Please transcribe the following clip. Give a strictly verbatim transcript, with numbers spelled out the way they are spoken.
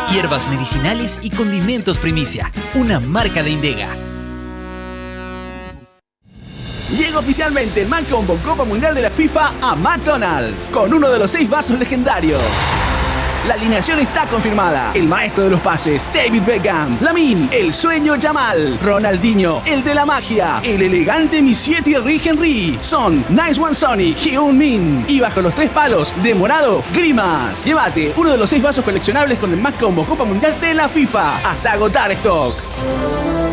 Hierbas medicinales y condimentos Primicia, una marca de Indega. Llega oficialmente el Mancombo Copa Mundial de la FIFA a McDonald's, con uno de los seis vasos legendarios. La alineación está confirmada. El maestro de los pases, David Beckham. Lamine, el sueño Yamal. Ronaldinho, el de la magia. El elegante Monsieur Thierry Henry. Son Nice One Sonny, Heung Min. Y bajo los tres palos, de morado, Grimas. Llévate uno de los seis vasos coleccionables con el Mancombo Copa Mundial de la FIFA. Hasta agotar stock.